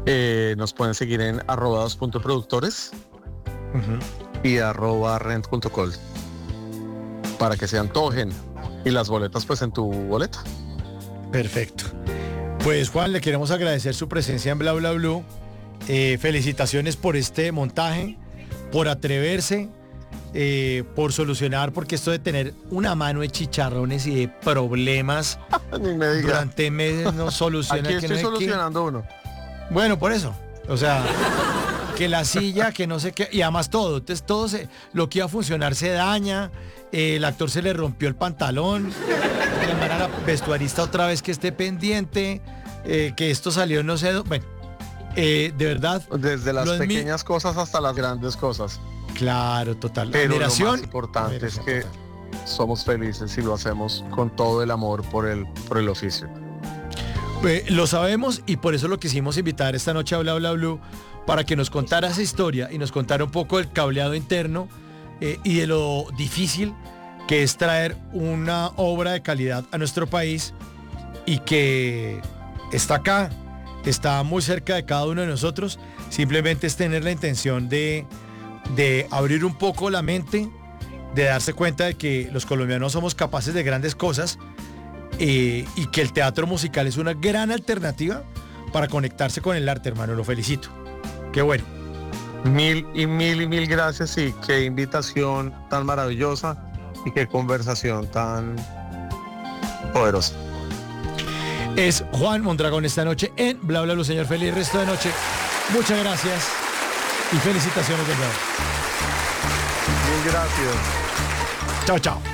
Nos pueden seguir en @2.productores y @rent.col para que se antojen. Y las boletas pues en tu boleta. Perfecto. Pues Juan, le queremos agradecer su presencia en Bla Bla Blue. Felicitaciones por este montaje, por atreverse, por solucionar, porque esto de tener una mano de chicharrones y de problemas Ni me diga. durante meses no soluciona. Aquí que estoy no sé qué. solucionando uno. Bueno, por eso. O sea, que la silla, que no sé qué, y además todo. Entonces lo que iba a funcionar se daña, el actor se le rompió el pantalón, llamar a la vestuarista otra vez que esté pendiente, que esto salió no sé, bueno, de verdad. Desde las lo admi- pequeñas cosas hasta las grandes cosas. Claro, total. Pero lo Admiración. más importante es Admiración que total. somos felices y lo hacemos con todo el amor por el oficio. Lo sabemos y por eso lo quisimos invitar esta noche a Bla Bla Blue para que nos contara esa historia y nos contara un poco del cableado interno y de lo difícil que es traer una obra de calidad a nuestro país y que está acá, está muy cerca de cada uno de nosotros. Simplemente es tener la intención de abrir un poco la mente, de darse cuenta de que los colombianos somos capaces de grandes cosas. Y que el teatro musical es una gran alternativa para conectarse con el arte, hermano. Lo felicito. Qué bueno. Mil gracias y qué invitación tan maravillosa y qué conversación tan poderosa. Es Juan Mondragón esta noche en Bla Bla Blue. Señor, feliz resto de noche. Muchas gracias y felicitaciones de nuevo. Mil gracias. Chao, chao.